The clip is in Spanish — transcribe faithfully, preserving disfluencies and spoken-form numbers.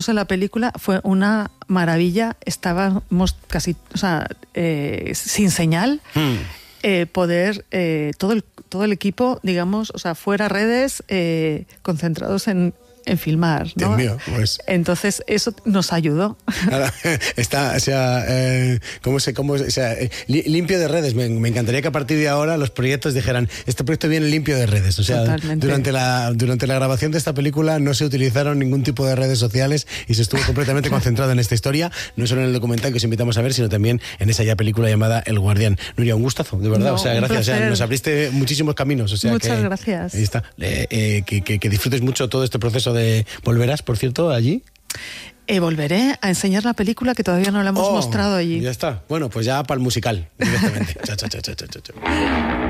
en la película fue una maravilla. Estábamos casi, o sea, eh, sin señal. Mm. Eh, poder, eh, todo, el, todo el equipo, digamos, o sea, fuera redes, eh, concentrados en, en filmar, ¿no? Dios mío, pues. Entonces, eso nos ayudó. Ahora, está, o sea, eh, ¿cómo se, cómo, o sea, eh, limpio de redes. Me, me encantaría que a partir de ahora los proyectos dijeran, este proyecto viene limpio de redes. O sea, Totalmente. durante la, durante la grabación de esta película no se utilizaron ningún tipo de redes sociales y se estuvo completamente concentrado en esta historia, no solo en el documental que os invitamos a ver, sino también en esa ya película llamada El Guardián. Nuria, un gustazo, de verdad. No, o sea, gracias. O sea, nos abriste muchísimos caminos. O sea, Muchas que, gracias. Ahí está. Eh, eh, que, que, que disfrutes mucho todo este proceso de... ¿Volverás, por cierto, allí? Eh, volveré a enseñar la película que todavía no la hemos oh, mostrado allí. Ya está. Bueno, pues ya para el musical directamente. Chao, chao, chao, chao, chao, chao.